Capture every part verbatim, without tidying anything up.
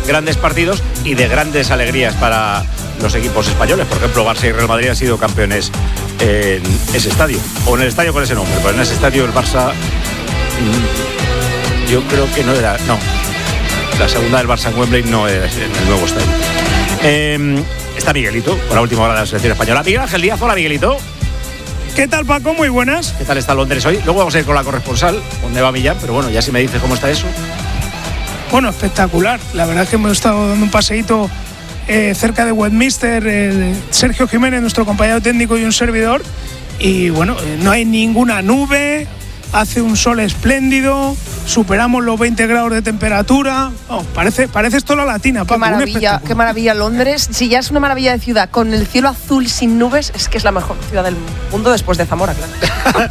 grandes partidos y de grandes alegrías para los equipos españoles. Por ejemplo, Barça y Real Madrid han sido campeones en ese estadio, o en el estadio con ese nombre, pero en ese estadio el Barça, yo creo que no era, no, la segunda del Barça en Wembley no era en el nuevo estadio. Eh, está Miguelito, con la última hora de la selección española. Miguel Ángel Díaz, hola Miguelito. ¿Qué tal, Paco? Muy buenas. ¿Qué tal está Londres hoy? Luego vamos a ir con la corresponsal, donde va Millán, pero bueno, ya si me dices cómo está eso. Bueno, espectacular. La verdad es que hemos estado dando un paseíto eh, cerca de Westminster, eh, Sergio Jiménez, nuestro compañero técnico, y un servidor. Y bueno, eh, no hay ninguna nube, hace un sol espléndido, superamos los veinte grados de temperatura. Oh, parece, parece esto la Latina, Paco. Qué maravilla, qué maravilla Londres. Si ya es una maravilla de ciudad, con el cielo azul sin nubes, es que es la mejor ciudad del mundo después de Zamora, claro.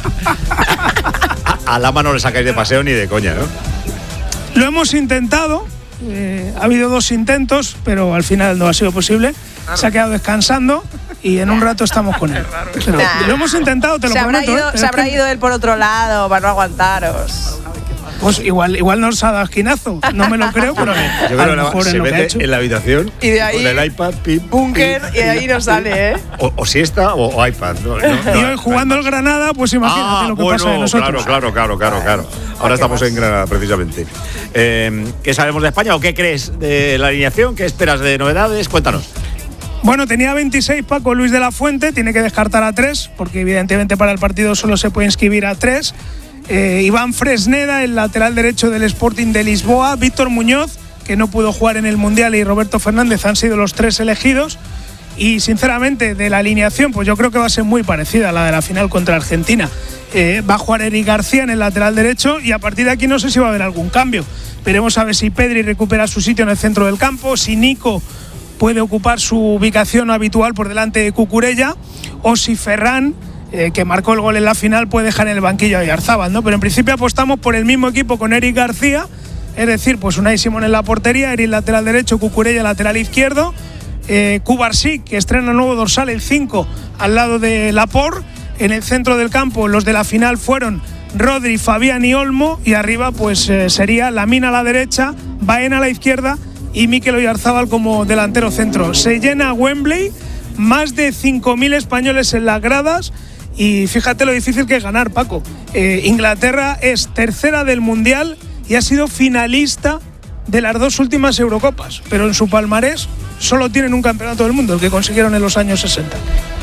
A Lama no le sacáis de paseo ni de coña, ¿no? Lo hemos intentado, eh, ha habido dos intentos, pero al final no ha sido posible. Se ha quedado descansando y en un rato estamos con él. Pero nah, lo hemos intentado, te lo se prometo. Habrá ido, ¿eh? Se habrá que... ido él por otro lado para no aguantaros. Pues igual, igual nos ha dado esquinazo. No me lo creo, pero yo creo a lo mejor se es lo mete que ha hecho. En la habitación y de ahí, con el iPad, pim, búnker, y de ahí no sale, ¿eh? O, o siesta o, o iPad. No, no, no, y hoy jugando al Granada, pues imagínate ah, lo que bueno, pasa de nosotros. Claro, claro, claro, claro, claro. Ahora estamos más? en Granada, precisamente. Eh, ¿Qué sabemos de España o qué crees de la alineación? ¿Qué esperas de novedades? Cuéntanos. Bueno, tenía veintiséis Paco Luis de la Fuente, tiene que descartar a tres, porque evidentemente para el partido solo se puede inscribir a tres. Eh, Iván Fresneda, el lateral derecho del Sporting de Lisboa, Víctor Muñoz, que no pudo jugar en el Mundial, y Roberto Fernández han sido los tres elegidos. Y sinceramente, de la alineación, pues yo creo que va a ser muy parecida a la de la final contra Argentina. Eh, va a jugar Eric García en el lateral derecho y a partir de aquí no sé si va a haber algún cambio. Veremos a ver si Pedri recupera su sitio en el centro del campo, si Nico puede ocupar su ubicación habitual por delante de Cucurella, o si Ferran, eh, que marcó el gol en la final, puede dejar en el banquillo a Oyarzábal, ¿no? Pero en principio apostamos por el mismo equipo con Eric García, es decir, pues Unai Simón en la portería, Eric lateral derecho, Cucurella lateral izquierdo, eh, Cubarsí, que estrena nuevo dorsal, el cinco, al lado de Laporte. En el centro del campo los de la final fueron Rodri, Fabián y Olmo, y arriba pues eh, sería Lamine a la derecha, Baena a la izquierda y Mikel Oyarzábal como delantero centro. Se llena Wembley, más de cinco mil españoles en las gradas, y fíjate lo difícil que es ganar, Paco. Eh, Inglaterra es tercera del Mundial y ha sido finalista de las dos últimas Eurocopas, pero en su palmarés solo tienen un campeonato del mundo, el que consiguieron en los años sesenta.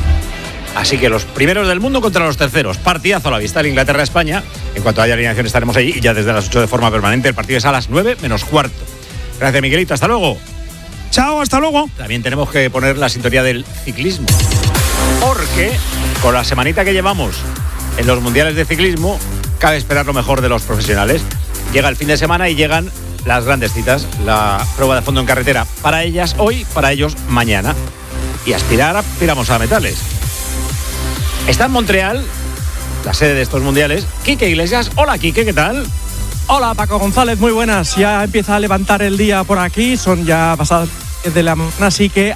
Así que los primeros del mundo contra los terceros. Partidazo a la vista, el Inglaterra-España. En cuanto haya alineación estaremos ahí, y ya desde las ocho de forma permanente. El partido es a las nueve menos cuarto. Gracias, Miguelito. Hasta luego. Chao, hasta luego. También tenemos que poner la sintonía del ciclismo, porque con la semanita que llevamos en los mundiales de ciclismo, cabe esperar lo mejor de los profesionales. Llega el fin de semana y llegan las grandes citas. La prueba de fondo en carretera para ellas hoy, para ellos mañana. Y aspirar, aspiramos a metales. Está en Montreal, la sede de estos mundiales, Quique Iglesias. Hola, Quique, ¿qué tal? Hola, Paco González, muy buenas. Ya empieza a levantar el día por aquí, son ya pasadas de la mañana, así que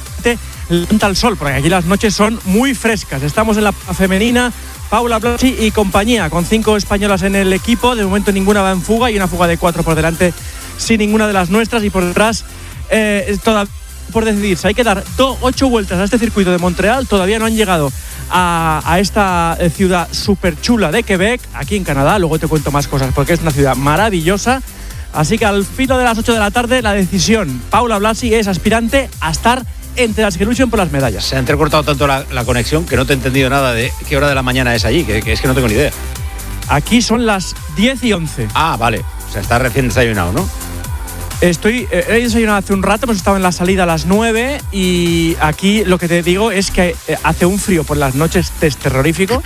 levanta el sol, porque aquí las noches son muy frescas. Estamos en la femenina, Paula Blasi y compañía, con cinco españolas en el equipo. De momento ninguna va en fuga, y una fuga de cuatro por delante sin ninguna de las nuestras, y por detrás eh, todavía por decidirse. Hay que dar do, ocho vueltas a este circuito de Montreal. Todavía no han llegado a, a esta ciudad súper chula de Quebec, aquí en Canadá. Luego te cuento más cosas, porque es una ciudad maravillosa. Así que al filo de las ocho de la tarde, la decisión. Paula Blasi es aspirante a estar entre las que luchan por las medallas. Se ha entrecortado tanto la, la conexión que no te he entendido nada de qué hora de la mañana es allí, que, que es que no tengo ni idea. Aquí son las diez y once. Ah, vale. O sea, está recién desayunado, ¿no? Estoy, eh, he desayunado hace un rato, hemos estado en la salida a las nueve, y aquí lo que te digo es que eh, hace un frío por las noches, es terrorífico,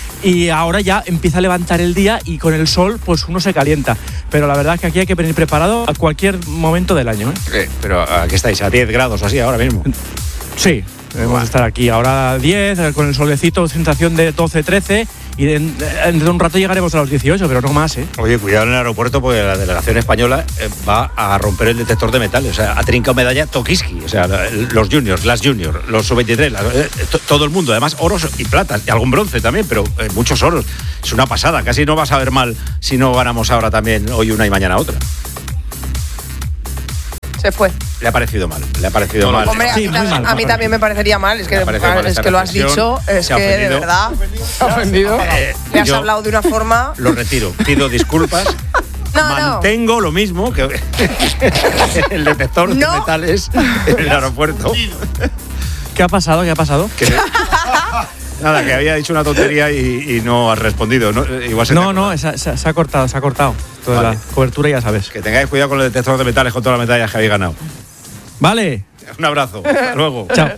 y ahora ya empieza a levantar el día, y con el sol pues uno se calienta. Pero la verdad es que aquí hay que venir preparado a cualquier momento del año. ¿eh? Eh, pero ¿a qué estáis? ¿A diez grados o así ahora mismo? Sí, debemos wow. estar aquí ahora a diez, con el solecito, sensación de doce, trece, y dentro de un rato llegaremos a los dieciocho, pero no más, ¿eh? Oye, cuidado en el aeropuerto, porque la delegación española eh, va a romper el detector de metales. O sea, ha trincado medalla Tokiski. O sea, los juniors, las juniors, los sub veintitrés, las, eh, to, todo el mundo. Además, oros y platas, y algún bronce también, pero eh, muchos oros. Es una pasada. Casi no vas a ver mal si no ganamos ahora también, hoy una y mañana otra. Se fue. Le ha parecido mal, le ha parecido No, mal. Hombre, a, Sí, mí, muy también, mal, a mí muy también me parecería mal. Es que, Me parece mal es esta que lo has reflexión. dicho. Es Se ha que, de ofendido. verdad, ¿Se ha ofendido? Eh, le has yo hablado de una forma. Lo retiro, pido disculpas. No, no. Mantengo lo mismo que el detector de No. metales en el aeropuerto. ¿Qué ha pasado? ¿Qué ha pasado? Que- nada, que había dicho una tontería y, y no has respondido. ¿no? Igual se te No, ha no, acordado. se, se- se ha cortado, se ha cortado. Toda Vale. la cobertura ya sabes. Que tengáis cuidado con el detector de metales con todas las medallas que habéis ganado. Vale, Un abrazo. Hasta luego. chao.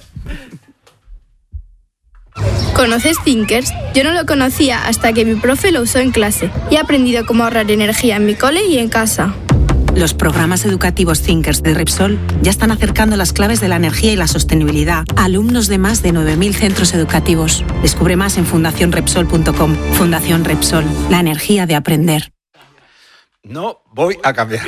¿Conoces Thinkers? Yo no lo conocía hasta que mi profe lo usó en clase y he aprendido cómo ahorrar energía en mi cole y en casa. Los programas educativos Thinkers de Repsol ya están acercando las claves de la energía y la sostenibilidad a alumnos de más de nueve mil centros educativos. Descubre más en fundación repsol punto com. Fundación Repsol, la energía de aprender. No voy a cambiar.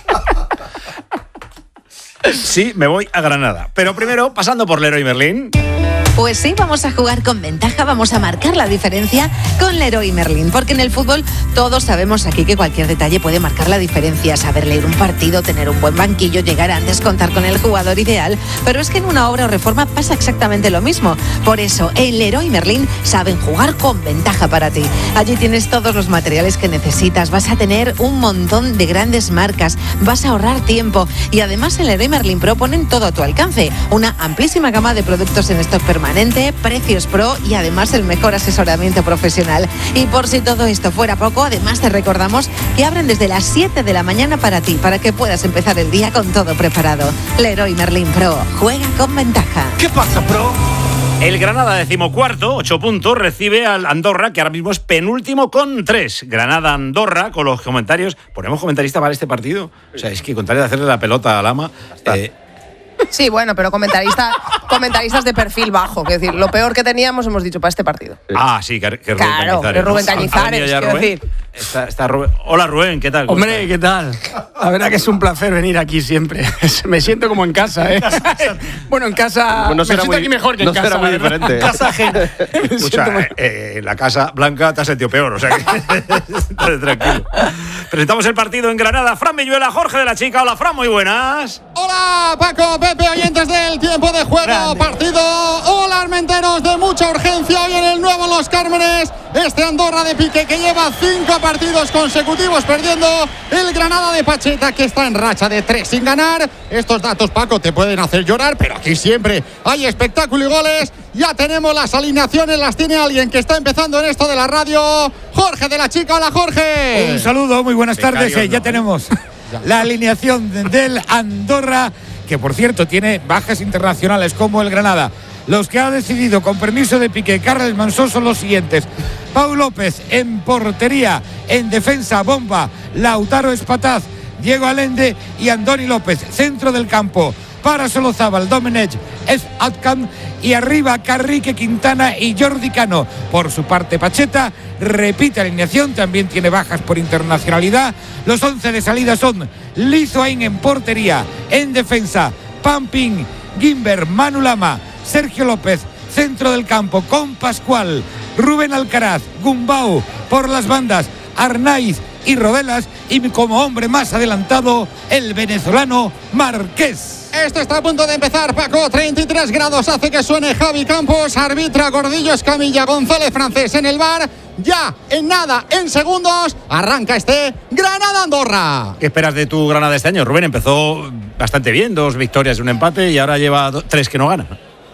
Sí, me voy a Granada. Pero primero, pasando por Leroy Merlin. Pues sí, vamos a jugar con ventaja, vamos a marcar la diferencia con Leroy Merlin, porque en el fútbol todos sabemos aquí que cualquier detalle puede marcar la diferencia, saber leer un partido, tener un buen banquillo, llegar antes, contar con el jugador ideal, pero es que en una obra o reforma pasa exactamente lo mismo. Por eso, en Leroy Merlin saben jugar con ventaja para ti. Allí tienes todos los materiales que necesitas, vas a tener un montón de grandes marcas, vas a ahorrar tiempo y además en Leroy Merlin Pro ponen todo a tu alcance, una amplísima gama de productos en stock permanente, precios pro y además el mejor asesoramiento profesional. Y por si todo esto fuera poco, además te recordamos que abren desde las siete de la mañana para ti, para que puedas empezar el día con todo preparado. Leroy Merlin Pro, juega con ventaja. ¿Qué pasa, pro? El Granada, decimocuarto, ocho puntos, recibe al Andorra, que ahora mismo es penúltimo con tres. Granada-Andorra, con los comentarios. ¿Ponemos comentarista para este partido? O sea, es que con tal de hacerle la pelota al ama... Eh, Sí, bueno, pero comentarista, comentaristas de perfil bajo. Es decir, lo peor que teníamos hemos dicho para este partido. ah, sí, que, que Rubén Claro, Cañizares. que Rubén ¿no? Cañizares, ¿Ha venido ya quiero Rubén? decir. Está, está Rubén. Hola, Rubén, ¿qué tal? ¿Cómo Hombre, ¿qué tal? La verdad que es un placer venir aquí siempre. Me siento como en casa, ¿eh? Bueno, en casa. Pues no será me siento muy- aquí mejor que no en casa. será muy la verdad. diferente. En casa ajena. Me Escucha, siento muy- eh, en la Casa Blanca te has sentido peor, o sea que estate tranquilo. Presentamos el partido en Granada. Fran Villuela, Jorge de la Chica. Hola, Fran, muy buenas. Hola Paco, Pepe, oyentes del tiempo de juego, Grande. partido. Hola Armenteros, de mucha urgencia hoy en el nuevo Los Cármenes. Este Andorra de Piqué que lleva cinco partidos consecutivos perdiendo. El Granada de Pacheta que está en racha de tres sin ganar. Estos datos, Paco, te pueden hacer llorar, pero aquí siempre hay espectáculo y goles. Ya tenemos las alineaciones, las tiene alguien que está empezando en esto de la radio. Jorge de la Chica, hola Jorge. Un saludo, muy buenas Becarios tardes. Eh, no, ya ¿eh? tenemos la alineación del Andorra, que por cierto tiene bajas internacionales como el Granada. Los que ha decidido con permiso de Piqué, Carles Mansó, son los siguientes: Pau López en portería, en defensa Bomba, Lautaro Espataz, Diego Allende y Andoni López. Centro del campo para Solozábal, Domenech, es Atkan y arriba Carrique, Quintana y Jordi Cano. Por su parte Pacheta repite alineación, también tiene bajas por internacionalidad. Los once de salida son Lizoain en portería, en defensa Pampín, Gimber, Manu Lama, Sergio López, centro del campo con Pascual, Rubén Alcaraz, Gumbau por las bandas, Arnaiz y Rodelas, y como hombre más adelantado el venezolano Marqués. Esto está a punto de empezar, Paco. treinta y tres grados hace que suene Javi Campos. Arbitra Gordillo Escamilla, González Francés en el bar. Ya, en nada, en segundos, arranca este Granada-Andorra. ¿Qué esperas de tu Granada este año? Rubén empezó bastante bien, dos victorias y un empate, y ahora lleva do- tres que no gana.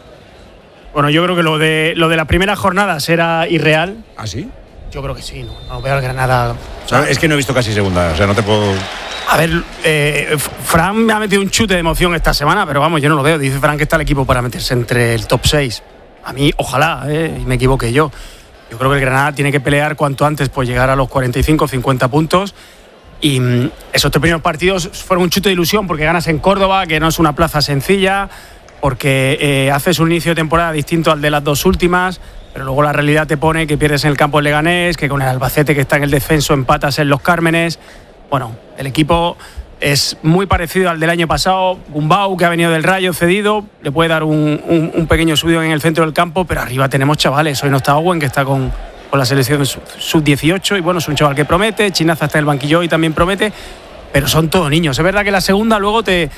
Bueno, yo creo que lo de, lo de las primeras jornadas era irreal. ¿Ah, sí? Yo creo que sí, no, no veo al Granada. O sea, es que no he visto casi segunda, o sea, no te puedo... A ver, eh, Fran me ha metido un chute de emoción esta semana, pero vamos, yo no lo veo. Dice Fran que está el equipo para meterse entre el top seis. A mí, ojalá, eh, y me equivoqué yo. Yo creo que el Granada tiene que pelear cuanto antes por llegar a los cuarenta y cinco, cincuenta puntos. Y mmm, esos tres primeros partidos fueron un chute de ilusión porque ganas en Córdoba, que no es una plaza sencilla, porque eh, haces un inicio de temporada distinto al de las dos últimas, pero luego la realidad te pone que pierdes en el campo del Leganés, que con el Albacete que está en el descenso empatas en Los Cármenes. Bueno, el equipo es muy parecido al del año pasado. Gumbau, que ha venido del Rayo cedido, le puede dar un, un, un pequeño subidón en el centro del campo, pero arriba tenemos chavales. Hoy no está Owen, que está con, con la selección sub dieciocho, y bueno, es un chaval que promete. Chinaza está en el banquillo y también promete, pero son todos niños. Es verdad que la segunda luego te,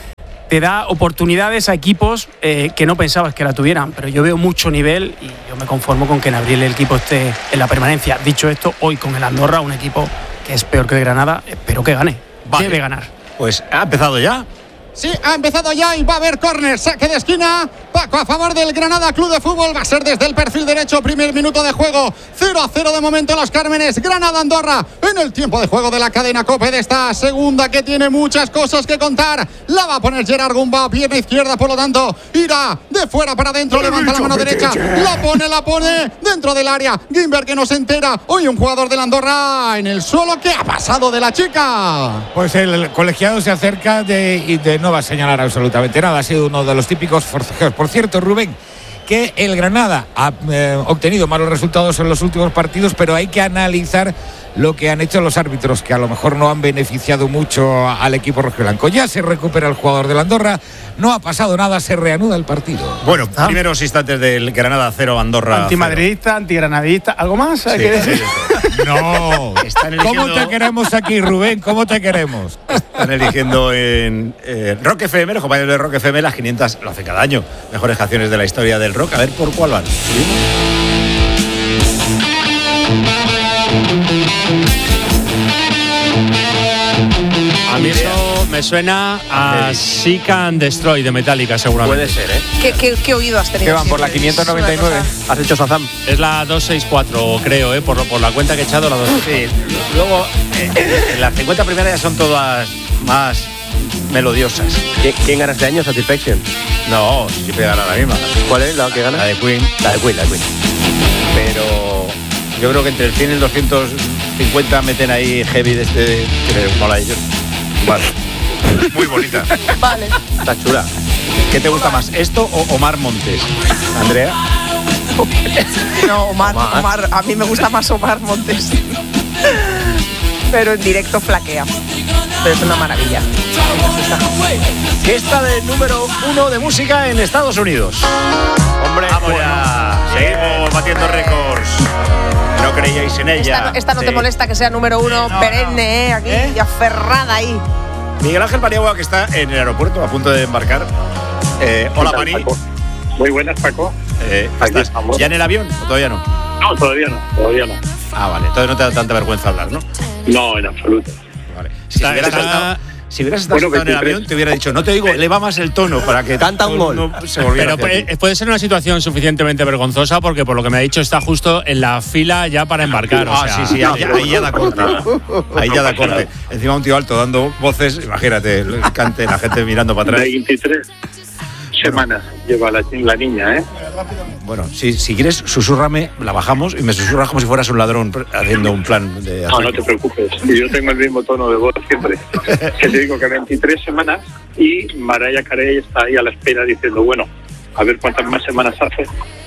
te da oportunidades a equipos eh, que no pensabas que la tuvieran. Pero yo veo mucho nivel y yo me conformo con que en abril el equipo esté en la permanencia. Dicho esto, hoy con el Andorra, un equipo que es peor que el Granada, espero que gane. Vale. Debe ganar. Pues ha empezado ya. Sí, ha empezado ya y va a haber córner, saque de esquina. Paco a favor del Granada Club de Fútbol. Va a ser desde el perfil derecho, primer minuto de juego. cero a cero de momento Los Cármenes. Granada-Andorra en el tiempo de juego de la cadena COPE de esta segunda, que tiene muchas cosas que contar. La va a poner Gerard Gumba, pierna izquierda, por lo tanto irá de fuera para adentro. Levanta la mano derecha, la pone, la pone dentro del área. Gimber, que no se entera. Hoy un jugador del Andorra en el suelo. ¿Qué ha pasado de la chica? Pues el colegiado se acerca de, y de no va a señalar absolutamente nada. Ha sido uno de los típicos forcejeos. Por cierto, Rubén, que el Granada ha eh, obtenido malos resultados en los últimos partidos, pero hay que analizar lo que han hecho los árbitros, que a lo mejor no han beneficiado mucho al equipo rojiblanco. Ya se recupera el jugador del Andorra, no ha pasado nada, se reanuda el partido. Bueno, ¿Ah? primeros instantes del Granada cero, Andorra antimadridista, antigranadista, ¿algo más hay sí, que decir? Sí. No, eligiendo... ¿Cómo te queremos aquí, Rubén? ¿Cómo te queremos? Están eligiendo en eh, Rock F M, los compañeros de Rock F M, las quinientas, lo hace cada año, mejores canciones de la historia del rock. A ver por cuál van. ¿Sí? A mí eso me suena a Seek and Destroy de Metallica, seguramente. Puede ser, ¿eh? ¿Qué, qué, qué oído has tenido? ¿Qué van, por la quinientos noventa y nueve? ¿Has hecho Shazam? Es la doscientos sesenta y cuatro, creo, ¿eh? Por, por la cuenta que he echado, la doscientos sesenta y cuatro. Sí, luego, eh, en las cincuenta primeras ya son todas más melodiosas. ¿Quién gana este año? Satisfaction. No, siempre gana la misma. ¿Cuál es la que gana? La de Queen. La de Queen, la de Queen. Pero yo creo que entre el cien y el doscientos cincuenta meten ahí heavy de este que les mola a ellos. Vale. Muy bonita. Vale. Está chula. ¿Qué te gusta más, esto o Omar Montes, Andrea? No, Omar, Omar, Omar, a mí me gusta más Omar Montes. Pero en directo flaquea. Pero es una maravilla. Que está de número uno de música en Estados Unidos. Hombre, vamos bueno. ya. Seguimos batiendo récords. No creíais en ella. Esta, esta no sí. te molesta que sea número uno, no, perenne, ¿eh? Aquí, ¿Eh? y aferrada ahí. Miguel Ángel Paniagua, que está en el aeropuerto a punto de embarcar. Eh, hola, Pani. Paco? Muy buenas, Paco. Eh, ¿Estás ya en el avión o todavía no? No, todavía no, todavía no. Ah, vale. Entonces no te da tanta vergüenza hablar, ¿no? No, en absoluto. Vale. Si está, hubieras está... estado, si hubieras estado bueno, en el avión, te hubiera dicho, no te digo, eleva más el tono para que canta un gol. No se Pero puede, puede ser una situación suficientemente vergonzosa porque por lo que me ha dicho está justo en la fila ya para embarcar. Ah, o sea, sí, sí, ahí, ahí ya da corte. Ahí ya da corte. Encima un tío alto dando voces, imagínate, el cante, la gente mirando para atrás. veintitrés semanas lleva la, la niña, ¿eh? Bueno, si, si quieres, susúrrame, la bajamos y me susurras como si fueras un ladrón haciendo un plan de... No, no te preocupes, yo tengo el mismo tono de voz siempre. Que te digo que veintitrés semanas y Mariah Carey está ahí a la espera diciendo, bueno, a ver cuántas más semanas hace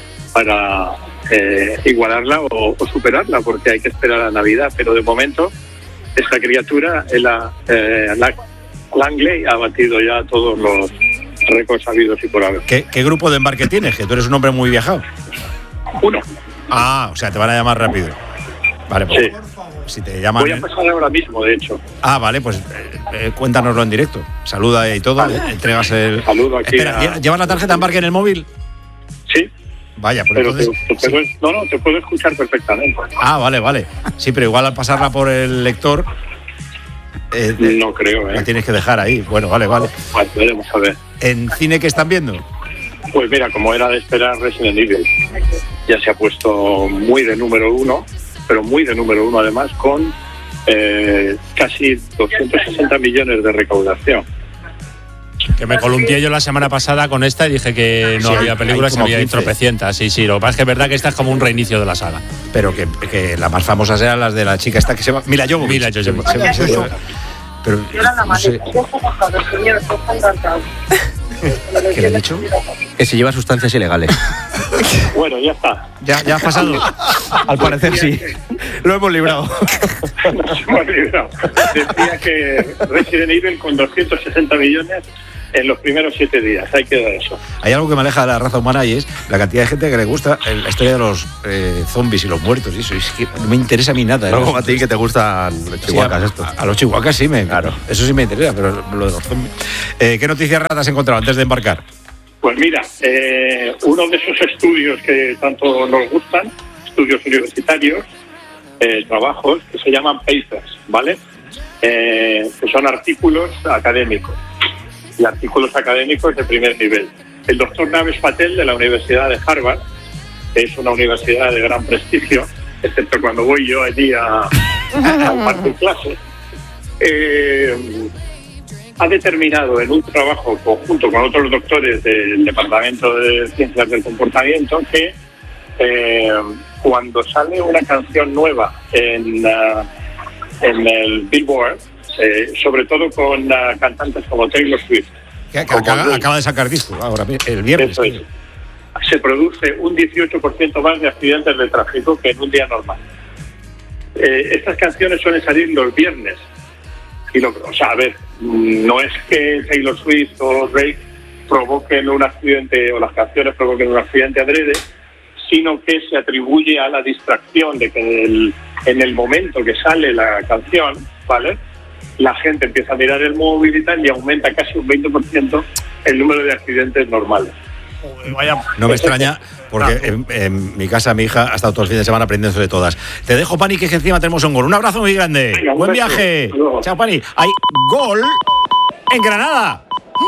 para eh, igualarla o, o superarla, porque hay que esperar a Navidad, pero de momento esta criatura, la, eh, la Langley, ha batido ya todos los récords habidos y por haber. ¿Qué, ¿Qué grupo de embarque tienes? Que tú eres un hombre muy viajado. Uno. Ah, o sea, te van a llamar rápido. Vale, pues sí. Si te llaman... Voy a pasar ahora mismo, de hecho. Ah, vale, pues eh, eh, cuéntanoslo en directo. Saluda y todo, vale. Entregas el... Saludo aquí. Espera, a... ¿llevas la tarjeta de embarque en el móvil? Sí. Vaya, pues pero entonces... te, te puedo, sí. No, no, te puedo escuchar perfectamente. Ah, vale, vale. Sí, pero igual al pasarla por el lector... Eh, de, no creo, ¿eh? La tienes que dejar ahí. Bueno, vale, vale. Bueno, veremos a ver. ¿En cine qué están viendo? Pues mira, como era de esperar, Resident Evil ya se ha puesto muy de número uno, pero muy de número uno además, con eh, casi doscientos sesenta millones de recaudación. Que me columpié yo la semana pasada con esta y dije que no sí, había películas, había quince. Tropecientas. Sí, sí, lo que pasa es que es verdad que esta es como un reinicio de la saga. Pero que, que las más famosas eran las de la chica esta que se llama Mila Jovovich. Mila Jovovich. Pero, no sé. ¿Qué le he dicho? Que se lleva sustancias ilegales. Bueno, ya está. ¿Ya, ya ha pasado? Al parecer sí. Lo hemos librado. Nos hemos librado. Decía que Resident Evil con doscientos sesenta millones en los primeros siete días. Hay que dar eso. Hay algo que me aleja de la raza humana y es la cantidad de gente que le gusta la historia de los eh, zombies y los muertos y eso. Es que no me interesa a mí nada. No como a ti que te gustan los chihuahuas sí, estos. A, a los chihuahuas sí, me, claro. Eso sí me interesa, pero lo de los zombies. Eh, ¿Qué noticias raras has encontrado antes de embarcar? Pues mira, eh, uno de esos estudios que tanto nos gustan, estudios universitarios, eh, trabajos, que se llaman papers, ¿vale? Eh, que son artículos académicos. Y artículos académicos de primer nivel. El doctor Navesh Patel de la Universidad de Harvard, que es una universidad de gran prestigio, excepto cuando voy yo allí a, a impartir clases, eh, ha determinado en un trabajo conjunto con otros doctores del Departamento de Ciencias del Comportamiento que eh, cuando sale una canción nueva en, uh, en el Billboard, Eh, sobre todo con uh, cantantes como Taylor Swift. Que acaba, acaba de sacar disco ahora, el viernes. Eso es. Se produce un dieciocho por ciento más de accidentes de tráfico que en un día normal. Eh, estas canciones suelen salir los viernes. Y lo, o sea, a ver, no es que Taylor Swift o Drake provoquen un accidente o las canciones provoquen un accidente adrede, sino que se atribuye a la distracción de que en el, en el momento que sale la canción, ¿vale?, la gente empieza a mirar el móvil y tal y aumenta casi un veinte por ciento el número de accidentes normales. No me extraña, porque en, en mi casa mi hija ha estado todo el fin de semana aprendiendo de todas. Te dejo, Pani, que encima tenemos un gol. Un abrazo muy grande. Venga, buen un viaje. Chao, Pani. Hay gol en Granada.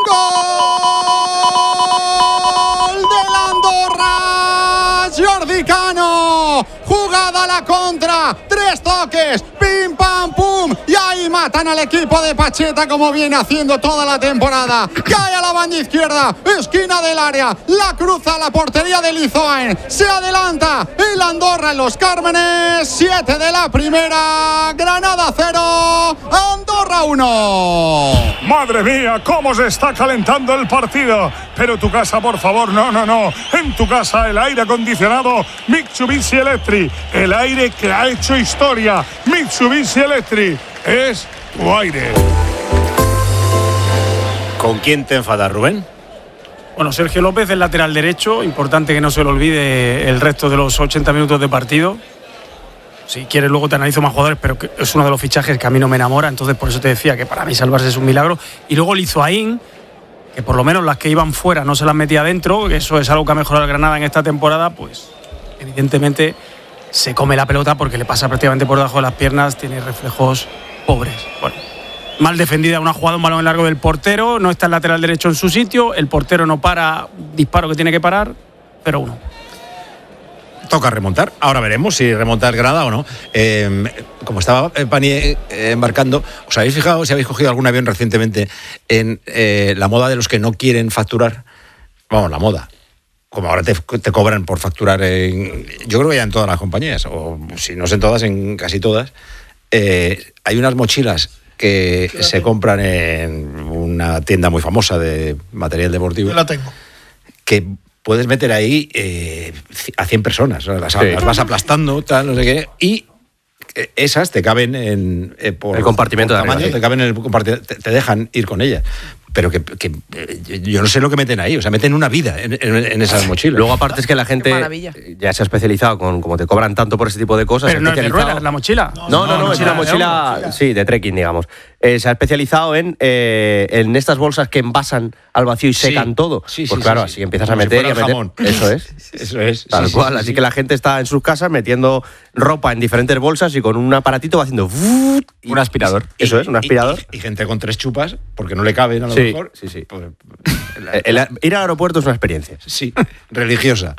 ¡Gol del Andorra! Jordi Cano. Jugada a la contra. Tres toques. Pim, pam, pum. Y ahí matan al equipo de Pacheta como viene haciendo toda la temporada. Cae a la banda izquierda. Esquina del área. La cruza a la portería de Lizoen. Se adelanta el Andorra en los Cármenes. Siete de la primera. Granada cero. Andorra uno. Madre mía, cómo se está calentando el partido. Pero tu casa, por favor, no, no, no. En tu casa el aire acondicionado Mitsubishi Electric. El aire que ha hecho historia. Mitsubishi Electric es tu aire. ¿Con quién te enfadas, Rubén? Bueno, Sergio López, el lateral derecho. Importante que no se le olvide el resto de los ochenta minutos de partido. Si quieres luego te analizo más jugadores, pero que es uno de los fichajes que a mí no me enamora. Entonces por eso te decía que para mí salvarse es un milagro. Y luego Lizoaín, que por lo menos las que iban fuera no se las metía dentro, que eso es algo que ha mejorado el Granada en esta temporada, pues evidentemente se come la pelota porque le pasa prácticamente por debajo de las piernas, tiene reflejos pobres. Bueno, mal defendida una jugada, un balón en largo del portero, no está el lateral derecho en su sitio, el portero no para, disparo que tiene que parar, pero uno. Toca remontar, ahora veremos si remonta el Granada o no. Eh, como estaba Pani eh, embarcando, ¿os habéis fijado si habéis cogido algún avión recientemente en eh, la moda de los que no quieren facturar? Vamos, la moda. Como ahora te, te cobran por facturar en, yo creo que ya en todas las compañías, o si no es en todas, en casi todas, eh, hay unas mochilas que se compran en una tienda muy famosa de material deportivo. Yo la tengo. Que puedes meter ahí eh, a cien personas, las, sí. las vas aplastando, tal, no sé qué, y esas te caben en eh, por el compartimento por de tamaño, arriba, sí. te caben en el compartimento, te, te dejan ir con ellas. Pero que, que yo no sé lo que meten ahí, o sea, meten una vida en, en, en esas mochilas. Luego, aparte, es que la gente ya se ha especializado con, como te cobran tanto por ese tipo de cosas. Pero no es de ruedas, la mochila. No, no, no, no, no es una mochila, mochila, sí, de trekking, digamos. Eh, se ha especializado en, eh, en estas bolsas que envasan al vacío y sí, secan todo. Sí, pues sí, claro, sí, así empiezas como a meter si y a meter. Jamón. Eso es. Eso es. Tal sí, cual. Sí, así sí. que la gente está en sus casas metiendo ropa en diferentes bolsas y con un aparatito va haciendo. Y, un aspirador. Y, eso es, un aspirador. Y, y, y gente con tres chupas, porque no le caben a lo sí, mejor. Sí, sí. Pues, el, el, ir al aeropuerto es una experiencia. Sí, religiosa.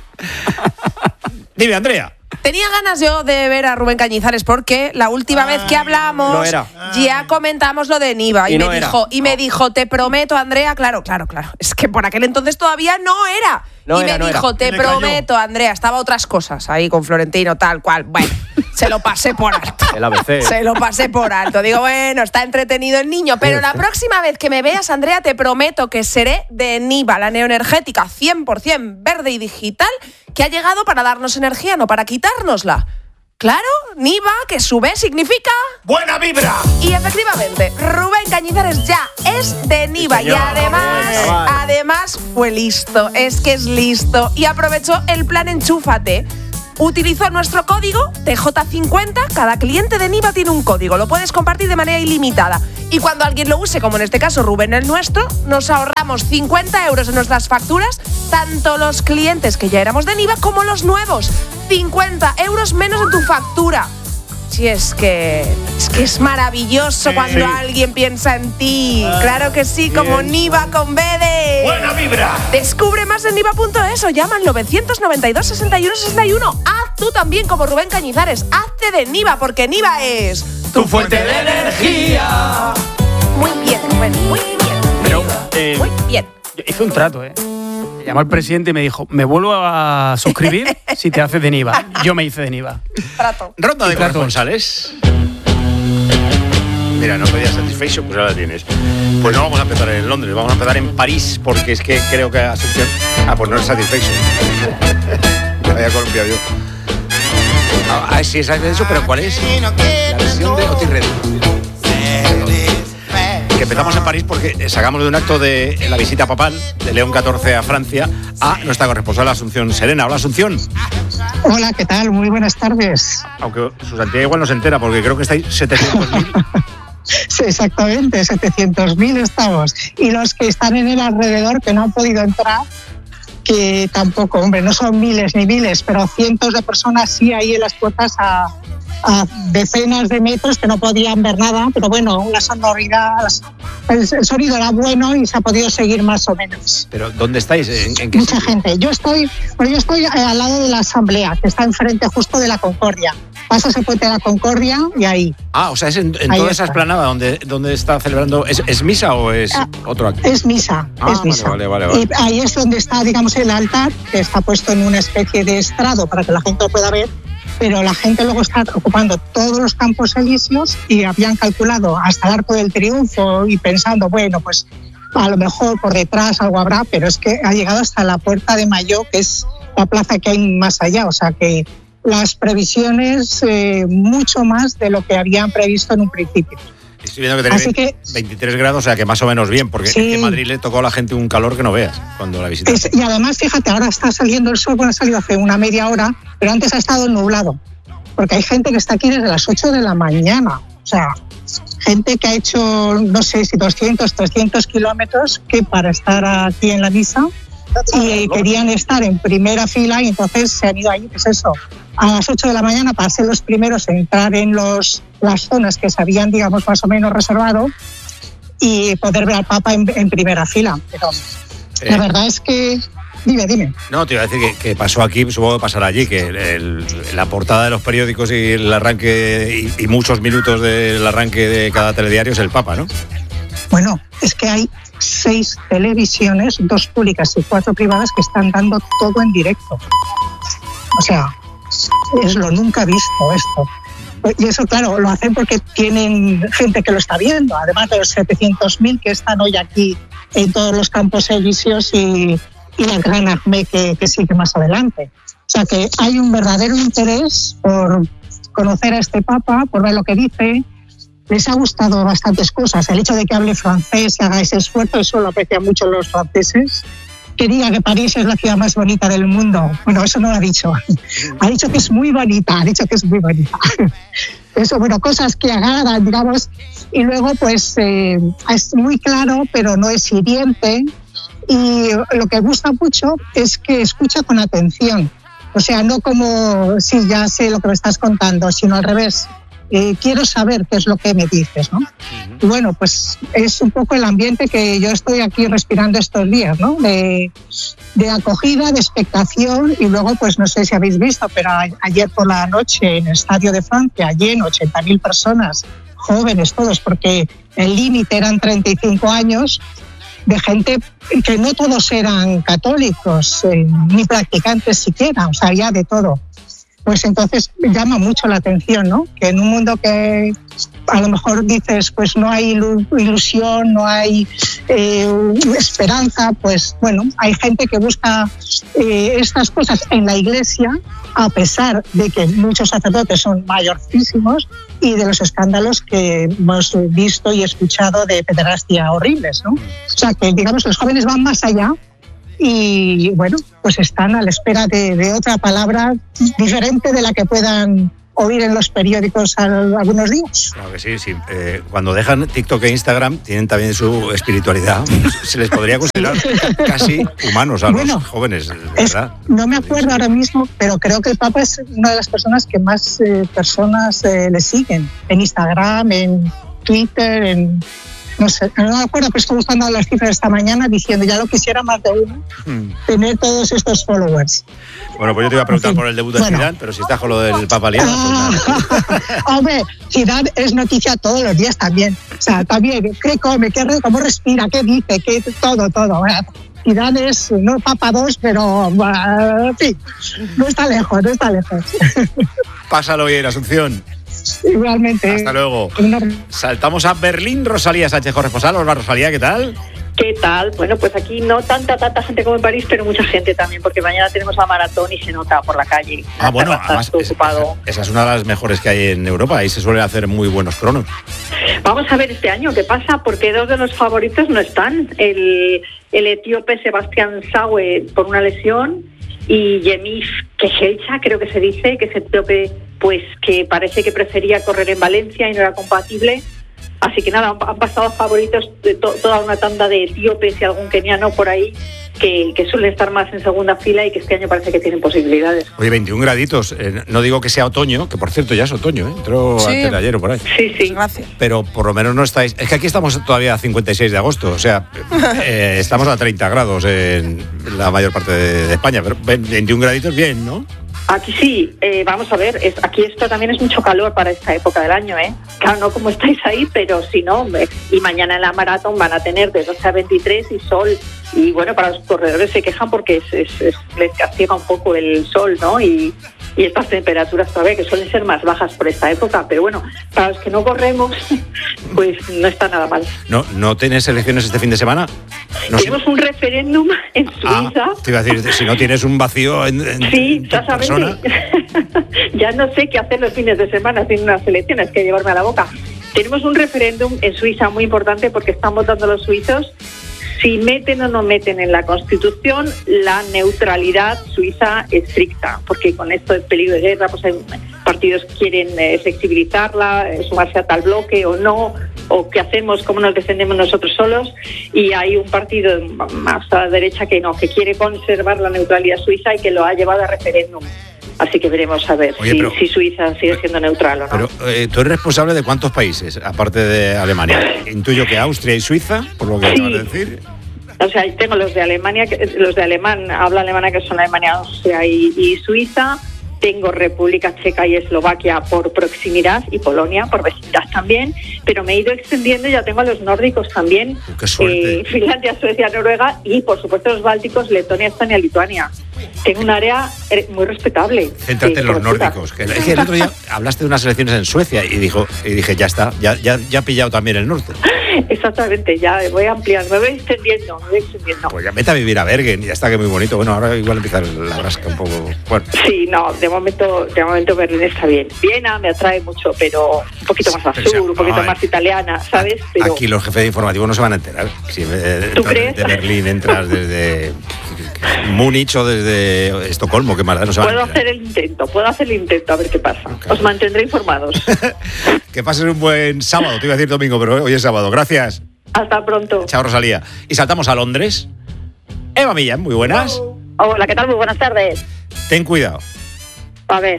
Dime, Andrea. Tenía ganas yo de ver a Rubén Cañizares porque la última ah, vez que hablamos no era. ya comentamos lo de Niva y, y, no me dijo, y me dijo, te prometo, Andrea, claro, claro, claro, es que por aquel entonces todavía no era. No y era, me no dijo, era. te prometo, Andrea, estaba otras cosas ahí con Florentino, tal cual. Bueno, se lo pasé por alto. El A B C. Se lo pasé por alto. Digo, bueno, está entretenido el niño, pero la próxima vez que me veas, Andrea, te prometo que seré de Niva, la neoenergética cien por ciento verde y digital, que ha llegado para darnos energía, no para quitárnosla. Claro, Niva, que su B significa... ¡buena vibra! Y efectivamente, Rubén Cañizares ya es de Niva. Sí, y además, además fue listo, es que es listo. Y aprovechó el plan Enchúfate. Utilizó nuestro código T J cincuenta. Cada cliente de Niva tiene un código. Lo puedes compartir de manera ilimitada. Y cuando alguien lo use, como en este caso Rubén el nuestro, nos ahorramos cincuenta euros en nuestras facturas, tanto los clientes que ya éramos de Niva como los nuevos. cincuenta euros menos en tu factura. Si es que es que es maravilloso sí. cuando alguien piensa en ti. Ah, claro que sí, bien. Como Niva con B de... ¡buena vibra! Descubre más en niva punto es o llama al nueve noventa y dos, sesenta y uno, sesenta y uno. Haz tú también como Rubén Cañizares. Hazte de Niva, porque Niva es... tu fuente de energía. Muy bien, Rubén, muy bien. Pero, eh, muy bien. Yo hice un trato, ¿eh? Me llamó el presidente y me dijo, me vuelvo a suscribir si te haces de Niva. Yo me hice de Niva. Trato. Ronda de corresponsales. Mira, no pedías Satisfaction, pues ahora la tienes. Pues no vamos a empezar en Londres, vamos a empezar en París, porque es que creo que Asunción... Ah, pues no es Satisfaction. Me había columpiado yo. Ah, sí, es eso, pero ¿cuál es? La versión de Otis Redding. Que empezamos en París porque sacamos de un acto de la visita papal de León catorce a Francia a nuestra corresponsal Asunción Serena. Hola, Asunción. Hola, ¿qué tal? Muy buenas tardes. Aunque su santidad igual no se entera porque creo que estáis setecientos mil. Sí, exactamente, setecientos mil estamos. Y los que están en el alrededor que no han podido entrar, que tampoco, hombre, no son miles ni miles, pero cientos de personas sí ahí en las puertas a... a decenas de metros que no podían ver nada, pero bueno, la sonoridad, el, el sonido era bueno y se ha podido seguir más o menos. ¿Pero dónde estáis? ¿En, en qué Mucha sitio? gente. Yo estoy, bueno, yo estoy al lado de la Asamblea, que está enfrente justo de la Concordia. Pasas el puente de la Concordia y ahí. Ah, o sea, es en, en toda está. esa explanada donde, donde está celebrando. ¿Es, es misa o es ah, otro acto? Es misa, ah, es misa. Vale, vale, vale. Y ahí es donde está, digamos, el altar, que está puesto en una especie de estrado para que la gente lo pueda ver. Pero la gente luego está ocupando todos los campos elíseos y habían calculado hasta el Arco del Triunfo y pensando, bueno, pues a lo mejor por detrás algo habrá, pero es que ha llegado hasta la Puerta de Mayo, que es la plaza que hay más allá. O sea que las previsiones, eh, mucho más de lo que habían previsto en un principio. Estoy viendo que tenéis que, veintitrés grados, o sea que más o menos bien, porque sí. Es que en Madrid le tocó a la gente un calor que no veas cuando la visitaste. Y además, fíjate, ahora está saliendo el sol, bueno, ha salido hace una media hora, pero antes ha estado nublado, porque hay gente que está aquí desde las ocho de la mañana, o sea, gente que ha hecho, no sé si doscientos, trescientos kilómetros, que para estar aquí en la misa, y querían estar en primera fila y entonces se han ido ahí, pues eso, a las ocho de la mañana para ser los primeros en entrar en los, las zonas que se habían, digamos, más o menos reservado y poder ver al Papa en, en primera fila. Pero eh. la verdad es que... Dime, dime. No, te iba a decir que, que pasó aquí, supongo que pasará allí, que el, el, la portada de los periódicos y el arranque y, y muchos minutos del arranque de cada telediario es el Papa, ¿no? Bueno, es que hay seis televisiones, dos públicas y cuatro privadas que están dando todo en directo. O sea, es lo nunca visto esto. Y eso, claro, lo hacen porque tienen gente que lo está viendo, además de los setecientos mil que están hoy aquí en todos los campos elíseos y, y el gran Acme que, que sigue más adelante. O sea que hay un verdadero interés por conocer a este Papa, por ver lo que dice. Les ha gustado bastantes cosas. El hecho de que hable francés y haga ese esfuerzo, eso lo aprecian mucho los franceses. Que diga que París es la ciudad más bonita del mundo. Bueno, eso no lo ha dicho. Ha dicho que es muy bonita, ha dicho que es muy bonita. Eso, bueno, cosas que agradan, digamos. Y luego, pues, eh, es muy claro, pero no es hiriente. Y lo que gusta mucho es que escucha con atención. O sea, no como, sí, ya sé lo que me estás contando, sino al revés. Eh, quiero saber qué es lo que me dices, ¿no? Uh-huh. Y bueno, pues es un poco el ambiente que yo estoy aquí respirando estos días, ¿no? De, de acogida, de expectación y luego, pues no sé si habéis visto, pero a, ayer por la noche en el Estadio de Francia, lleno, ochenta mil personas, jóvenes todos, porque el límite eran treinta y cinco años, de gente que no todos eran católicos, eh, ni practicantes siquiera, o sea, había de todo. Pues entonces llama mucho la atención, ¿no? Que en un mundo que a lo mejor dices, pues no hay ilusión, no hay eh, esperanza, pues bueno, hay gente que busca eh, estas cosas en la iglesia, a pesar de que muchos sacerdotes son mayorcísimos y de los escándalos que hemos visto y escuchado de pederastia horribles, ¿no? O sea, que digamos los jóvenes van más allá y bueno, pues están a la espera de, de otra palabra diferente de la que puedan oír en los periódicos algunos días. Claro que sí, sí. Eh, cuando dejan TikTok e Instagram tienen también su espiritualidad. Se les podría considerar casi humanos a bueno, los jóvenes, ¿verdad? Es, no me acuerdo ahora mismo, pero creo que el Papa es una de las personas que más eh, personas eh, le siguen en Instagram, en Twitter, en... No sé, no me acuerdo, pero estoy buscando las cifras esta mañana diciendo, ya lo quisiera más de uno, hmm. tener todos estos followers. Bueno, pues yo te iba a preguntar por el debut de bueno. Zidane, pero si estás con lo del Papa liado, pues hombre, Zidane es noticia todos los días también. O sea, también, ¿qué come? ¿Qué re, ¿Cómo respira? ¿Qué dice? ¿Qué, todo, todo. Zidane es, no Papa dos, pero, en fin, no está lejos, no está lejos. Pásalo bien, Asunción. Igualmente. Hasta luego. Saltamos a Berlín. Rosalía Sánchez corresponsal. Hola, Rosalía, ¿qué tal? ¿Qué tal? Bueno, pues aquí no tanta, tanta gente como en París, pero mucha gente también, porque mañana tenemos la maratón y se nota por la calle. Ah, bueno, además, es, esa, esa es una de las mejores que hay en Europa. Ahí se suelen hacer muy buenos cronos. Vamos a ver este año qué pasa, porque dos de los favoritos no están. El, el etíope Sebastián Sawe por una lesión y Yemif Kejelcha, creo que se dice, que es etíope, pues que parece que prefería correr en Valencia y no era compatible. Así que nada, han pasado favoritos de to- toda una tanda de etíopes y algún keniano por ahí que, que suelen estar más en segunda fila y que este año parece que tienen posibilidades. Oye, veintiún graditos, eh, no digo que sea otoño, que por cierto ya es otoño, ¿eh? Entró sí. antes de ayer o por ahí. Sí, sí. Gracias. Pero por lo menos no estáis... Es que aquí estamos todavía a cincuenta y seis de agosto, o sea, eh, estamos a treinta grados en la mayor parte de, de España, pero veintiún graditos bien, ¿no? Aquí sí, eh, vamos a ver, es, aquí esto también es mucho calor para esta época del año, ¿eh? Claro, no como estáis ahí, pero si no, eh, y mañana en la maratón van a tener de doce a veintitrés y sol, y bueno, para los corredores se quejan porque es, es, es, les castiga un poco el sol, ¿no? Y, y estas temperaturas todavía que suelen ser más bajas por esta época, pero bueno, para los que no corremos, pues no está nada mal. ¿No, no tienes elecciones este fin de semana? No, Tenemos si... un referéndum en Suiza. Ah, te iba a decir, si no tienes un vacío en, en, sí, en tu ya sabes, persona. Ya no sé qué hacer los fines de semana sin unas elecciones, que llevarme a la boca. Tenemos un referéndum en Suiza muy importante porque están votando los suizos si meten o no meten en la Constitución la neutralidad suiza estricta, porque con esto del peligro de guerra, pues hay partidos que quieren eh, flexibilizarla, eh, sumarse a tal bloque o no, o qué hacemos, cómo nos defendemos nosotros solos, y hay un partido más a la derecha que no, que quiere conservar la neutralidad suiza y que lo ha llevado a referéndum. Así que veremos a ver Oye, si, pero, si Suiza sigue siendo neutral o no. Pero eh, tú eres responsable de cuántos países, aparte de Alemania. Intuyo que Austria y Suiza, por lo que sí. acabas de decir. O sea, tengo los de Alemania, los de alemán, habla alemana, que son Alemania, Austria y, y Suiza. Tengo República Checa y Eslovaquia por proximidad y Polonia por vecindad también, pero me he ido extendiendo y ya tengo a los nórdicos también. Uh, ¡Qué suerte! Eh, Finlandia, Suecia, Noruega y por supuesto los bálticos, Letonia, Estonia, Lituania. Tengo un área muy respetable. Céntrate en los nórdicos. Que, es que el otro día hablaste de unas elecciones en Suecia y dijo y dije, ya está, ya, ya, ya he pillado también el norte. Exactamente, ya voy ampliando, me voy extendiendo, me voy extendiendo. Pues ya vete a vivir a Bergen, ya está, que muy bonito. Bueno, ahora igual empieza la rasca un poco. Bueno. Sí, no, de momento, de momento Berlín está bien. Viena me atrae mucho, pero un poquito más al sur, un poquito no, más italiana, ¿sabes? Pero... Aquí los jefes de informativo no se van a enterar. Si ¿Tú crees? De Berlín entras desde Múnich o desde Estocolmo, que más da, no se van a Puedo enterar. hacer el intento, puedo hacer el intento, a ver qué pasa. Okay. Os mantendré informados. Que pases un buen sábado, te iba a decir domingo, pero hoy es sábado. Gracias. Hasta pronto. Chao, Rosalía. Y saltamos a Londres. Eva Millán, muy buenas. Oh. Hola, ¿qué tal? Muy buenas tardes. Ten cuidado. A ver.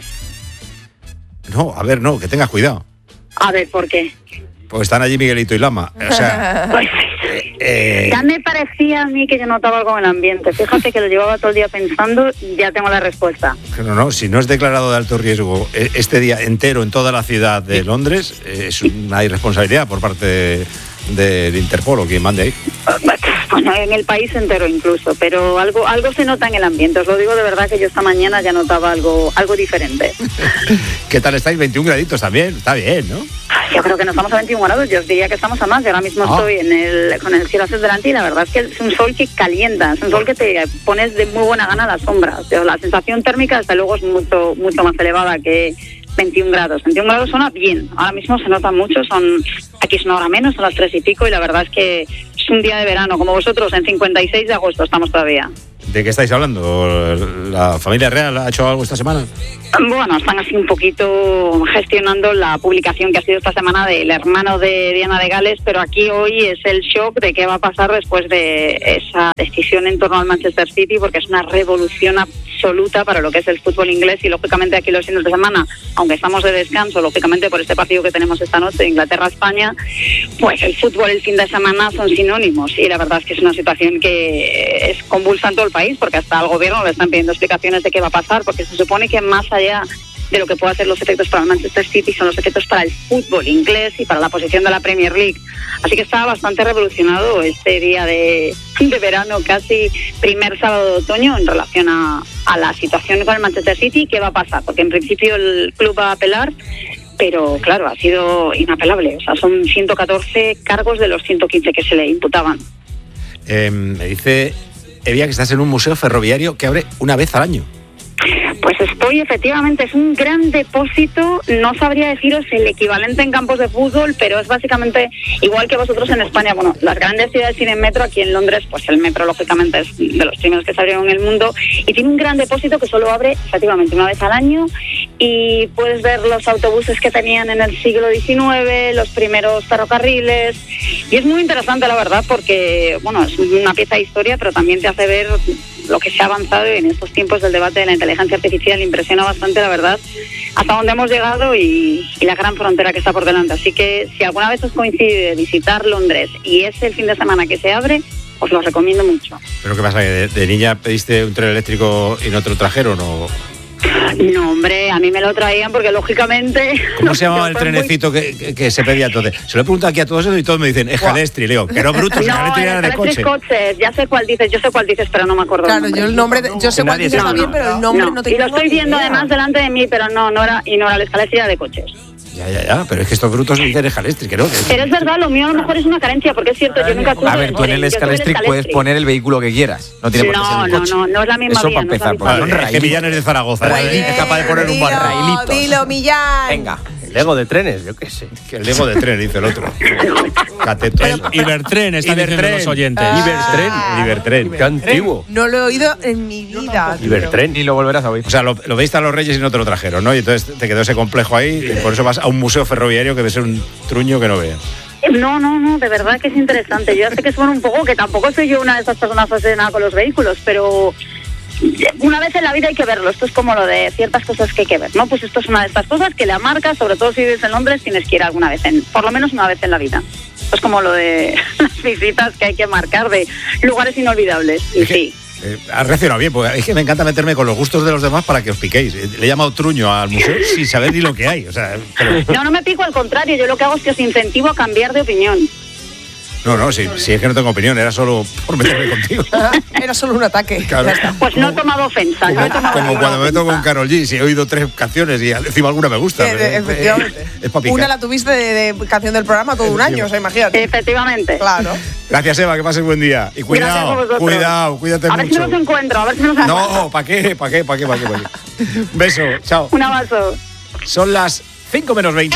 No, a ver, no, que tengas cuidado. A ver, ¿por qué? Pues están allí Miguelito y Lama. O sea, eh, ya me parecía a mí que yo notaba algo en el ambiente. Fíjate que lo llevaba todo el día pensando y ya tengo la respuesta. No, no, si no es declarado de alto riesgo este día entero en toda la ciudad de Londres, es una irresponsabilidad por parte de, del Interpol o quien mande ahí. Bueno, en el país entero incluso, pero algo algo se nota en el ambiente. Os lo digo de verdad que yo esta mañana ya notaba algo algo diferente. ¿Qué tal estáis? veintiún graditos también, está bien, ¿no? Yo creo que no estamos a veintiún grados, yo os diría que estamos a más. Yo ahora mismo ah. estoy en el, con el cielo hacia delante y la verdad es que es un sol que calienta, es un sol que te pones de muy buena gana a la sombra. O sea, la sensación térmica desde luego es mucho, mucho más elevada que veintiún grados. veintiún grados suena bien, ahora mismo se nota mucho, son aquí es una hora menos, son las tres y pico y la verdad es que es un día de verano, como vosotros, en cincuenta y seis de agosto estamos todavía. ¿De qué estáis hablando? ¿La familia real ha hecho algo esta semana? Bueno, están así un poquito gestionando la publicación que ha sido esta semana del hermano de Diana de Gales, pero aquí hoy es el shock de qué va a pasar después de esa decisión en torno al Manchester City, porque es una revolución absoluta para lo que es el fútbol inglés y lógicamente aquí los fines de semana, aunque estamos de descanso, lógicamente por este partido que tenemos esta noche, Inglaterra-España, pues el fútbol el fin de semana son sinónimos y la verdad es que es una situación que es convulsa en todo el país, porque hasta al gobierno le están pidiendo explicaciones de qué va a pasar, porque se supone que más allá de lo que puedan ser los efectos para el Manchester City son los efectos para el fútbol inglés y para la posición de la Premier League. Así que está bastante revolucionado este día de, de verano, casi primer sábado de otoño, en relación a, a la situación con el Manchester City y qué va a pasar, porque en principio el club va a apelar, pero claro, ha sido inapelable. O sea, son ciento catorce cargos de los ciento quince que se le imputaban. Eh, me dice Evia que estás en un museo ferroviario que abre una vez al año. Pues estoy, efectivamente, es un gran depósito, no sabría deciros el equivalente en campos de fútbol, pero es básicamente igual que vosotros en España. Bueno, las grandes ciudades tienen metro, aquí en Londres, pues el metro, lógicamente, es de los primeros que se abrieron en el mundo, y tiene un gran depósito que solo abre, efectivamente, una vez al año, y puedes ver los autobuses que tenían en el siglo diecinueve, los primeros ferrocarriles, y es muy interesante, la verdad, porque, bueno, es una pieza de historia, pero también te hace ver lo que se ha avanzado en estos tiempos del debate de la inteligencia artificial. Impresiona bastante, la verdad, hasta dónde hemos llegado y, y la gran frontera que está por delante. Así que si alguna vez os coincide visitar Londres y es el fin de semana que se abre, os lo recomiendo mucho. ¿Pero qué pasa? ¿Que de, de niña pediste un tren eléctrico y no te lo trajeron o...? No, hombre, a mí me lo traían porque lógicamente... ¿Cómo se llamaba el trenecito muy... que, que, que se pedía entonces? Se lo he preguntado aquí a todos y todos me dicen Escalestri, Leo, que no brutos, no, Escalestri era de coche. coches, ya sé cuál dices, yo sé cuál dices, pero no me acuerdo. Claro, yo el nombre, yo sé cuál dices también, pero el nombre no, no te Y lo estoy viendo además delante de mí, pero no, no era, y no era el Escalestri, era de coches. Ya, ya, ya, pero es que estos brutos dicen Escalestri, que no. Que... Pero es verdad, lo mío a lo mejor es una carencia, porque es cierto, yo nunca tuve... A ver, tú en el Escalestri puedes poner el vehículo que quieras, no tiene por qué ser un coche. No, no, no, no es la misma Eso vía, para empezar, no porque son raílitos. Es que Millán es de Zaragoza, raílitos. Es capaz de poner un bar. Raílitos. Dilo, Millán. Venga. El Lego de trenes, yo qué sé. Que el Lego de trenes, dice el otro. Cateto. El Ibertren, están diciendo los oyentes. Ibertren. Ibertren. Qué antiguo. No lo he oído en mi vida. Ibertren. Ni lo volverás a oír. O sea, lo, lo veiste a los Reyes y no te lo trajeron, ¿no? Y entonces te quedó ese complejo ahí y por eso vas a un museo ferroviario que debe ser un truño que no veas. No, no, no, de verdad que es interesante. Yo sé que suena un poco, que tampoco soy yo una de esas personas fascinadas con los vehículos, pero... una vez en la vida hay que verlo. Esto es como lo de ciertas cosas que hay que ver, ¿no? Pues esto es una de estas cosas que la marca, sobre todo si vives en Londres, tienes que ir alguna vez, en, por lo menos una vez en la vida. Esto es como lo de las visitas que hay que marcar de lugares inolvidables. Y es que, sí. Eh, has reaccionado bien, porque es que me encanta meterme con los gustos de los demás para que os piquéis. Le he llamado truño al museo sin saber ni lo que hay. O sea, pero... No, no me pico, al contrario. Yo lo que hago es que os incentivo a cambiar de opinión. No, no, si, si es que no tengo opinión, era solo por meterme contigo. Era solo un ataque. Claro. Pues no he tomado ofensa. Como, no he tomado como cuando me meto ofensa. con Karol G, si he oído tres canciones y encima alguna me gusta. Eh, eh, efectivamente. Es para picar. Una la tuviste de, de canción del programa todo un año, o sea, imagínate. Efectivamente. Claro. Gracias, Eva, que pases buen día. Y cuidado, cuidado, cuídate mucho. A ver si nos encuentro, a ver si nos encuentro. No, ¿para qué? ¿Para qué? ¿Para qué? ¿Para qué? ¿Para qué? Beso, chao. Un abrazo. Son las cinco menos veinte.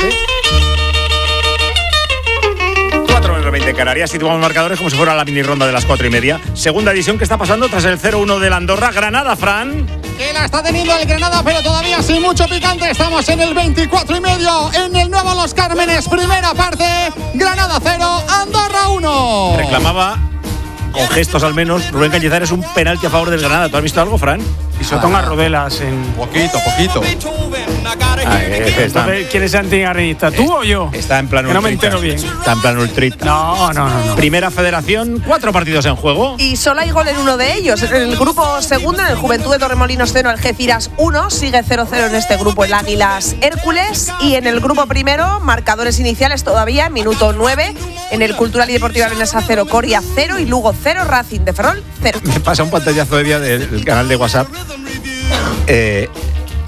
veinte Canarias, situamos marcadores como si fuera la mini ronda de las cuatro y media. Segunda edición que está pasando tras el cero uno del Andorra. Granada, Fran. Que la está teniendo el Granada, pero todavía sin mucho picante. Estamos en el veinticuatro y medio en el nuevo Los Cármenes. Primera parte, Granada cero, Andorra uno. Reclamaba, con gestos al menos, Rubén Cañizares un penalti a favor del Granada. ¿Tú has visto algo, Fran? Y Sotón a rodelas en... Poquito, poquito. Ah, es que está, Entonces, ¿quién es antigarrinista? ¿Tú o yo? Está en plan que no me ultrita. entero bien. Está en plan ultrita. No, no, no, no. Primera Federación, cuatro partidos en juego. Y solo hay gol en uno de ellos. En el grupo segundo, en el Juventud de Torremolinos cero, Algeciras uno. Sigue cero cero en este grupo el Águilas Hércules. Y en el grupo primero, marcadores iniciales todavía, minuto nueve. En el Cultural y Deportiva Leonesa cero, Coria cero y Lugo cero, Racing de Ferrol cero. Me pasa un pantallazo de día del canal de WhatsApp. Eh,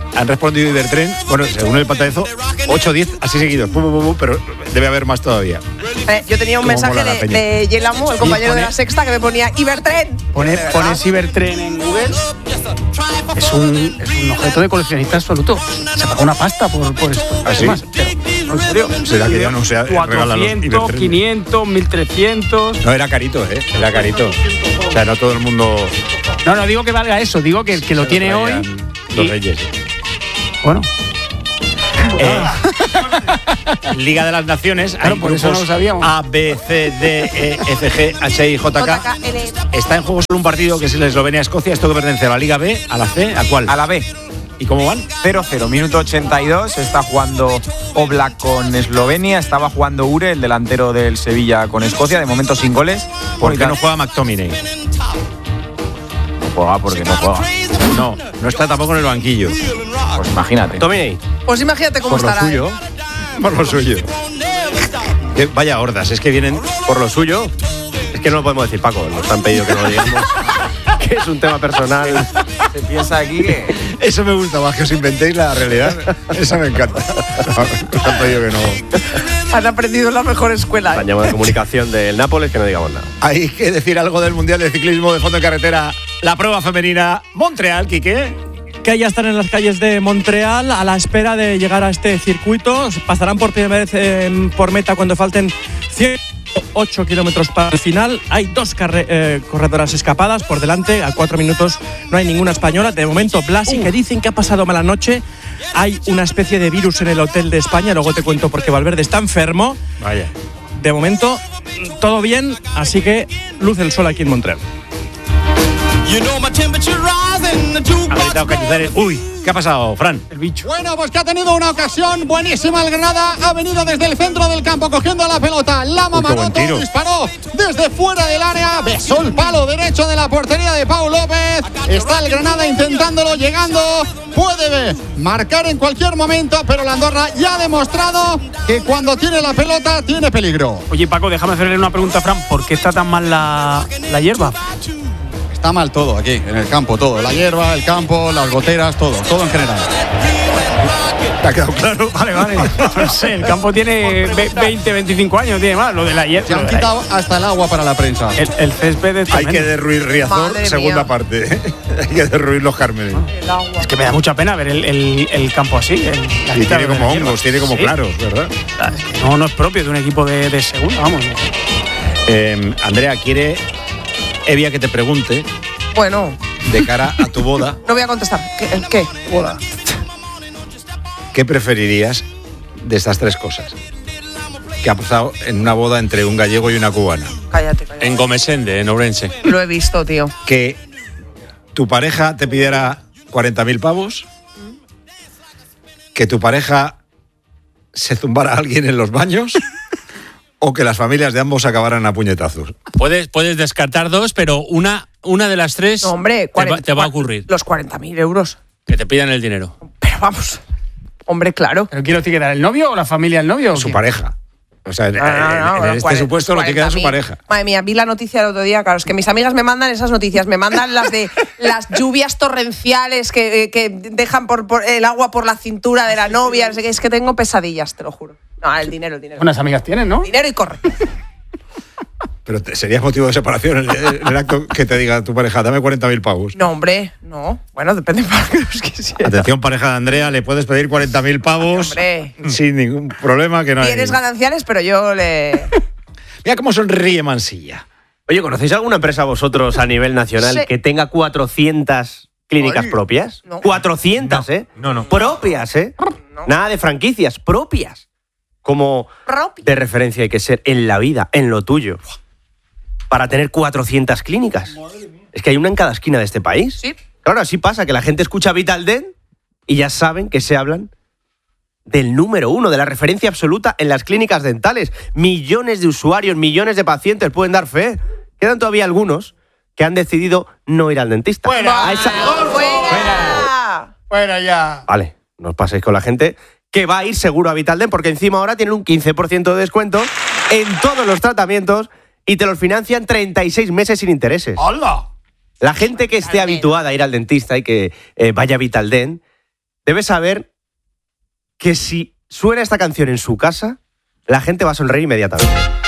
han respondido Ibertren, bueno, según el pantallazo, ocho o diez así seguidos, pum, pum, pum, pero debe haber más todavía. Eh, yo tenía un Cómo mensaje mola la de, peña. de Yelamu, el compañero pone- de la Sexta, que me ponía Ibertren. Pones, pones Ibertren en Google, es un, es un objeto de coleccionista absoluto. Se paga una pasta por, por esto. ¿Ah, sí? Además, pero, en serio. Será que ya no se regala los cuatrocientos, Ibertren. quinientos, mil trescientos. No, era carito, ¿eh? Era carito. O sea, no todo el mundo... No, no digo que valga eso, digo que el que lo se tiene hoy. traían Los y- Reyes. Bueno. Eh, Liga de las Naciones. Claro, hay por eso grupos no lo sabíamos. A, B, C, D, E, F, G, H, I, J, K. Está en juego solo un partido que es el Eslovenia-Escocia. Esto que pertenece a la Liga B, a la C, ¿a cuál? A la B. ¿Y cómo van? cero cero, minuto ochenta y dos. Está jugando Oblak con Eslovenia. Estaba jugando Ure, el delantero del Sevilla, con Escocia. De momento sin goles. ¿Por qué no juega McTominay? No juega porque no juega. No, no está tampoco en el banquillo. Pues imagínate. Tommy, Pues imagínate cómo por lo estará. suyo. ¿eh? Por lo suyo. Que vaya hordas, es que vienen Por lo suyo, es que no lo podemos decir, Paco. Nos han pedido que no lo digamos. Que es un tema personal. Se piensa aquí que. Eso me gusta más, que os inventéis la realidad. Esa me encanta. Nos han pedido que no. Han aprendido en la mejor escuela. La ¿eh? llamada de comunicación del Nápoles, que no digamos nada. Hay que decir algo del Mundial de Ciclismo de Fondo en Carretera. La prueba femenina Montreal, Quique. Que ya están en las calles de Montreal a la espera de llegar a este circuito. Pasarán por primera vez eh, por meta cuando falten ciento ocho kilómetros para el final. Hay dos carre- eh, corredoras escapadas por delante. A cuatro minutos no hay ninguna española. De momento, Blasi, que dicen que ha pasado mala noche. Hay una especie de virus en el hotel de España. Luego te cuento por qué Valverde está enfermo. Vaya. De momento, todo bien. Así que luce el sol aquí en Montreal. Ha gritado Cañizares. Uy, ¿qué ha pasado, Fran? El bicho. Bueno, pues que ha tenido una ocasión buenísima el Granada. Ha venido desde el centro del campo cogiendo la pelota. Lama Uy, qué buen Maroto tiro. disparó desde fuera del área. Besó el palo derecho de la portería de Pau López. Está el Granada intentándolo, llegando. Puede marcar en cualquier momento, pero la Andorra ya ha demostrado que cuando tiene la pelota tiene peligro. Oye, Paco, déjame hacerle una pregunta a Fran. ¿Por qué está tan mal la, la hierba? Está mal todo aquí, en el campo, todo. La hierba, el campo, las goteras, todo. Todo en general. ¿Te ha quedado claro? Vale, vale. No sé, el campo tiene ve- veinte, veinticinco años, tiene más. Lo de la hierba. Se han quitado hasta el agua para la prensa. El, el césped es Hay tremendo. que derruir Riazor, Madre segunda mía. parte. Hay que derruir los Cármenes. El agua. Es que me da mucha pena ver el, el- el campo así. el- la Y quita tiene de como la hierba. hongos, tiene como Sí. claros, ¿verdad? Es que No, no es propio de un equipo de, de segunda, vamos. Eh, Andrea, quiere Evia que te pregunte Bueno, de cara a tu boda, no voy a contestar. ¿Qué? ¿Qué? boda, ¿qué preferirías de estas tres cosas? Que ha pasado en una boda entre un gallego y una cubana. Cállate, cállate. En Gomesende, en Ourense. Lo he visto, tío. Que tu pareja te pidiera cuarenta mil pavos, que tu pareja se zumbara a alguien en los baños o que las familias de ambos acabaran a puñetazos. Puedes, puedes descartar dos, pero una, una de las tres No, hombre, te, va, cuarenta te va a ocurrir. Los cuarenta mil euros. Que te pidan el dinero. Pero vamos. Hombre, claro. ¿Pero quién lo tiene que dar? ¿El novio o la familia del novio? o Su quién? pareja. O sea, en, No, no, no, en- en los este cuarenta, supuesto lo que queda es su cuarenta mil. pareja. Madre mía, vi la noticia el otro día, claro, es que mis amigas me mandan esas noticias, me mandan las de las lluvias torrenciales que, que dejan por, por el agua por la cintura de la novia, no sé qué, es que tengo pesadillas, te lo juro. No, el dinero, el dinero. Unas amigas tienen, ¿no? Dinero y corre. Pero te- sería motivo de separación en el, en el acto que te diga tu pareja, dame cuarenta mil pavos. No, hombre, no. Bueno, depende para que los quisiera. Atención, pareja de Andrea, le puedes pedir cuarenta mil pavos Hombre. sin ningún problema, que no hay. Tienes gananciales, pero yo le... Mira cómo sonríe Mansilla. Oye, ¿conocéis alguna empresa vosotros a nivel nacional Sí. que tenga cuatrocientas clínicas Ay, propias? no. cuatrocientas, ¿eh? No, no. Propias, ¿eh? Nada de franquicias, propias. Como Propio. de referencia hay que ser en la vida, en lo tuyo. Para tener cuatrocientas clínicas. Es que hay una en cada esquina de este país. Sí. Claro, así pasa, que la gente escucha Vital Dent y ya saben que se hablan del número uno, de la referencia absoluta en las clínicas dentales. Millones de usuarios, millones de pacientes pueden dar fe. Quedan todavía algunos que han decidido no ir al dentista. A esa- ¡Fuera! Fuera ya. Vale, no os paséis con la gente que va a ir seguro a Vital Dent, porque encima ahora tienen un quince por ciento de descuento en todos los tratamientos y te los financian treinta y seis meses sin intereses. ¡Hala! La gente que esté habituada a ir al dentista y que eh, vaya a Vital Dent, debe saber que si suena esta canción en su casa, la gente va a sonreír inmediatamente.